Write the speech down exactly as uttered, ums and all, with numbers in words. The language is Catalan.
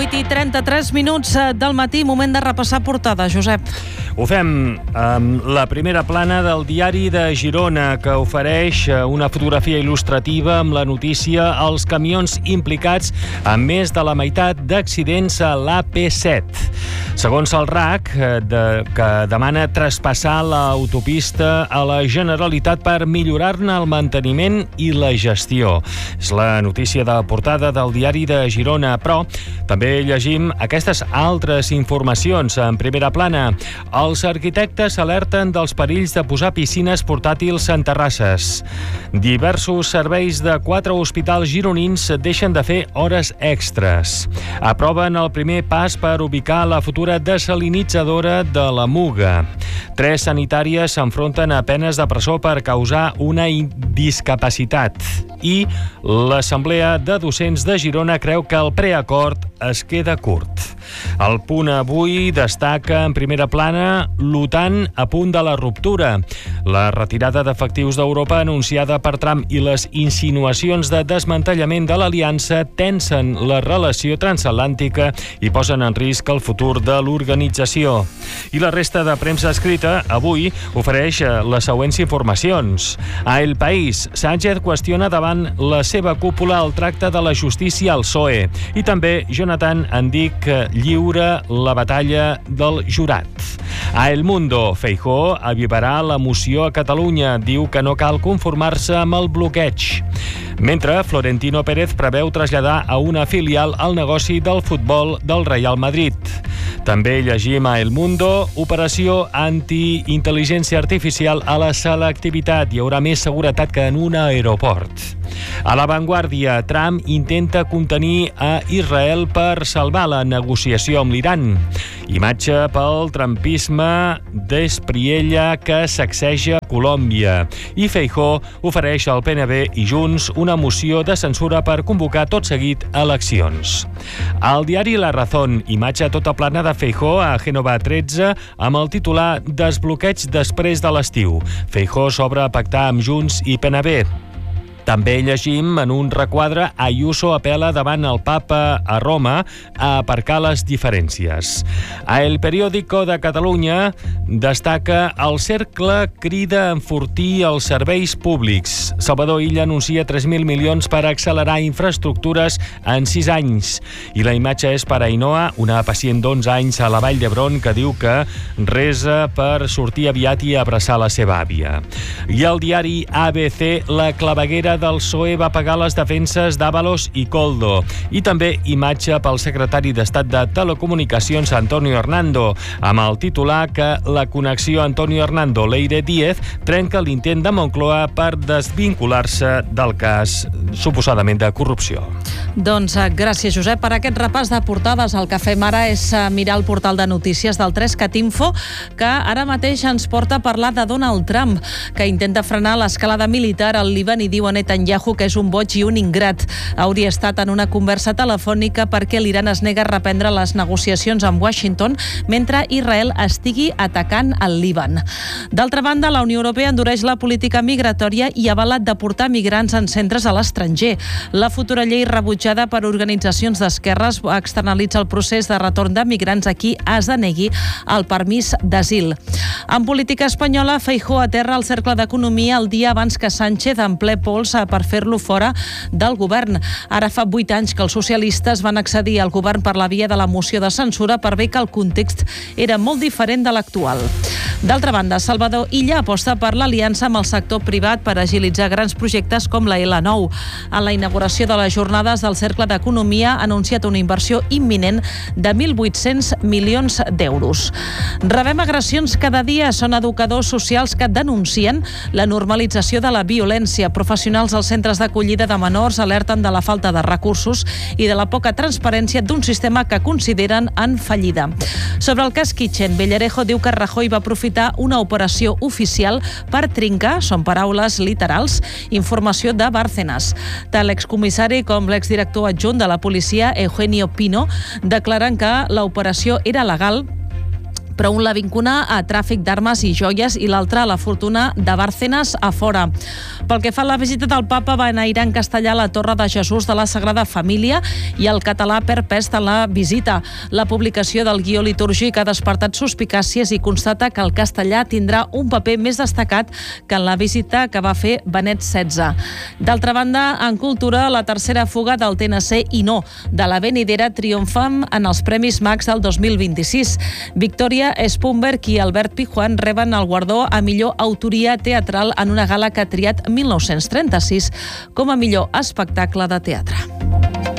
vuit i trenta-tres minuts del matí, moment de repassar portada, Josep. Ho fem amb la primera plana del Diari de Girona, que ofereix una fotografia il·lustrativa amb la notícia els camions implicats en més de la meitat d'accidents a l'A P set. Segons el R A C, de, que demana traspassar l'autopista a la Generalitat per millorar-ne el manteniment i la gestió. És la notícia de portada del Diari de Girona, però també llegim aquestes altres informacions en primera plana. Els arquitectes alerten dels perills de posar piscines portàtils en terrasses. Diversos serveis de quatre hospitals gironins deixen de fer hores extres. Aproven el primer pas per ubicar la futura desalinitzadora de la Muga. Tres sanitàries s'enfronten a penes de presó per causar una discapacitat. I l'Assemblea de Docents de Girona creu que el preacord es queda curt. El Punt avui destaca en primera plana l'OTAN a punt de la ruptura. La retirada d'efectius d'Europa anunciada per Trump i les insinuacions de desmantellament de l'aliança tensen la relació transatlàntica i posen en risc el futur de l'organització. I la resta de premsa escrita avui ofereix les següents informacions. A El País, Sánchez qüestiona davant la seva cúpula el tracte de la justícia al P S O E i també Jonathan Andic lliura la batalla del jurat. A El Mundo, Feijóo avivarà la moció a Catalunya, diu que no cal conformar-se amb el bloqueig. Mentre Florentino Pérez preveu traslladar a una filial el negoci del futbol del Real Madrid. També llegim a El Mundo, operació anti-intel·ligència artificial a la selectivitat. Hi haurà més seguretat que en un aeroport. A La Vanguardia, Trump intenta contenir a Israel per salvar la negociació amb l'Iran. Imatge pel trumpisme d'Espriella que sacseja Colòmbia. I Feijóo ofereix al P N B i Junts una moció de censura per convocar tot seguit eleccions. Al diari La Razón, imatge tota plana de Feijóo a Gènova tretze amb el titular Desbloqueig després de l'estiu. Feijóo s'obre a pactar amb Junts i P N B. També llegim en un requadre Ayuso apela davant el papa a Roma a aparcar les diferències. A El Periódico de Catalunya destaca el cercle crida a enfortir els serveis públics. Salvador Illa anuncia tres mil milions per accelerar infraestructures en sis anys. I la imatge és per Ainhoa, una pacient d'onze anys a la Vall d'Hebron que diu que resa per sortir aviat i abraçar la seva àvia. I al diari A B C, la claveguera del P S O E va pagar les defenses d'Ábalos i Koldo. I també imatge pel secretari d'Estat de Telecomunicacions, Antonio Hernando, amb el titular que la connexió Antonio Hernando-Leire Díez trenca l'intent de Moncloa per desvincular-se del cas suposadament de corrupció. Doncs gràcies, Josep, per aquest repàs de portades. El que fem ara és mirar el portal de notícies del tres cat info, que ara mateix ens porta a parlar de Donald Trump, que intenta frenar l'escalada militar al Líban i diu a Netanyahu que és un boig i un ingrat. Hauria estat en una conversa telefònica perquè l'Iran es nega a reprendre les negociacions amb Washington mentre Israel estigui atacant el Líban. D'altra banda, la Unió Europea endureix la política migratòria i ha avalat deportar migrants en centres a l'estranger. La futura llei rebutjada per organitzacions d'esquerres externalitza el procés de retorn de migrants a qui es denegui el permís d'asil. En política espanyola, Feijóo aterra al cercle d'economia el dia abans que Sánchez en ple pols per fer-lo fora del govern. Ara fa vuit anys que els socialistes van accedir al govern per la via de la moció de censura per bé que el context era molt diferent de l'actual. D'altra banda, Salvador Illa aposta per l'aliança amb el sector privat per agilitzar grans projectes com la L nou. En la inauguració de les jornades del Cercle d'Economia ha anunciat una inversió imminent de mil vuit-cents milions d'euros. Rebem agressions cada dia. Són educadors socials que denuncien la normalització de la violència. Professionals als centres d'acollida de menors alerten de la falta de recursos i de la poca transparència d'un sistema que consideren en fallida. Sobre el cas Kitchen, Villarejo diu que Rajoy va aprofitar una operació oficial per trincar, són paraules literals, informació de Bárcenas. Tant l'excomissari com l'exdirector adjunt de la policia, Eugenio Pino, declaren que l'operació era legal però un la vincula a tràfic d'armes i joies i l'altre a la fortuna de Bárcenas a fora. Pel que fa a la visita del papa, va enairar en castellà la Torre de Jesús de la Sagrada Família i el català perd pes de la visita. La publicació del guió litúrgic ha despertat suspicàcies i constata que el castellà tindrà un paper més destacat que en la visita que va fer Benet setze. D'altra banda, en cultura, la tercera fuga del T N C i no de la venidera triomfen en els Premis Max del dos mil vint-i-sis. Victoria Spumberg i Albert Pijuan reben el guardó a millor autoria teatral en una gala que ha triat mil nou-cents trenta-sis com a millor espectacle de teatre.